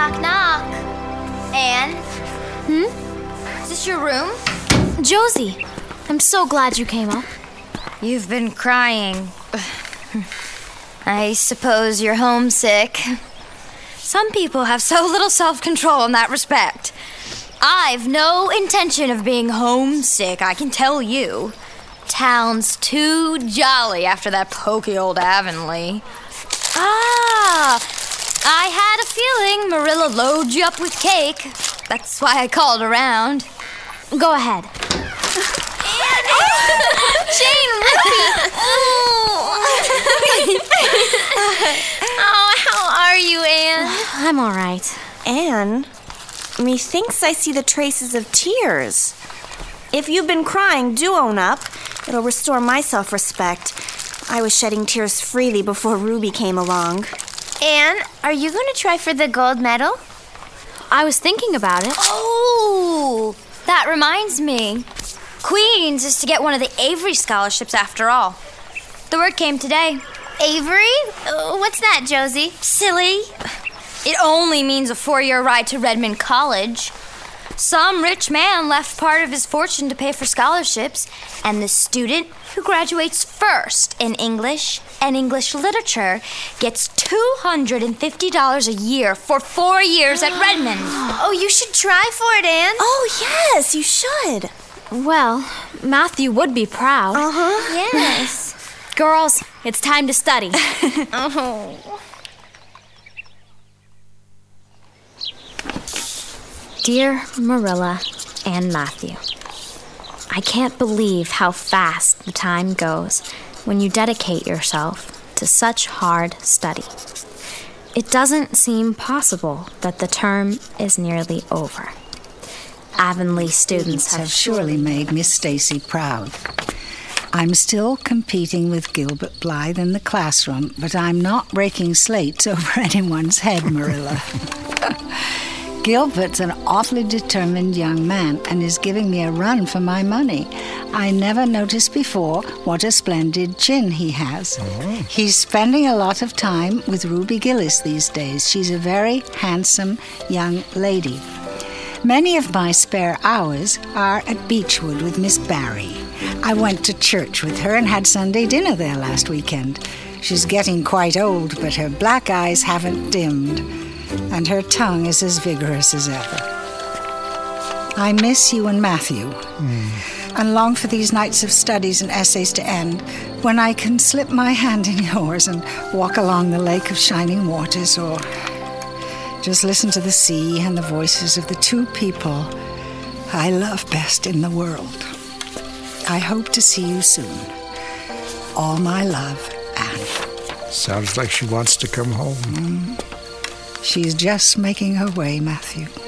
Knock, knock. Anne? Is this your room? Josie, I'm so glad you came up. You've been crying. I suppose you're homesick. Some people have so little self-control in that respect. I've no intention of being homesick, I can tell you. Town's too jolly after that pokey old Avonlea. I had a feeling Marilla loaded you up with cake. That's why I called around. Go ahead. Jane, Ruby! How are you, Anne? I'm all right. Anne, methinks I see the traces of tears. If you've been crying, do own up. It'll restore my self-respect. I was shedding tears freely before Ruby came along. Anne, are you going to try for the gold medal? I was thinking about it. Oh, that reminds me. Queen's is to get one of the Avery scholarships after all. The word came today. Avery? What's that, Josie? Silly. It only means a 4-year ride to Redmond College. Some rich man left part of his fortune to pay for scholarships, and the student who graduates first in English and English literature gets $250 a year for 4 years at Redmond. Oh, you should try for it, Anne. Oh, yes, you should. Well, Matthew would be proud. Yes. Girls, it's time to study. Dear Marilla and Matthew, I can't believe how fast the time goes when you dedicate yourself to such hard study. It doesn't seem possible that the term is nearly over. Avonlea students have surely made Miss Stacy proud. I'm still competing with Gilbert Blythe in the classroom, but I'm not breaking slates over anyone's head, Marilla. Gilbert's an awfully determined young man and is giving me a run for my money. I never noticed before what a splendid chin he has. He's spending a lot of time with Ruby Gillis these days. She's a very handsome young lady. Many of my spare hours are at Beechwood with Miss Barry. I went to church with her and had Sunday dinner there last weekend. She's getting quite old, but her black eyes haven't dimmed, and her tongue is as vigorous as ever. I miss you and Matthew, and long for these nights of studies and essays to end, when I can slip my hand in yours and walk along the lake of shining waters, or just listen to the sea and the voices of the two people I love best in the world. I hope to see you soon. All my love, Anne. Sounds like she wants to come home. She's just making her way, Matthew.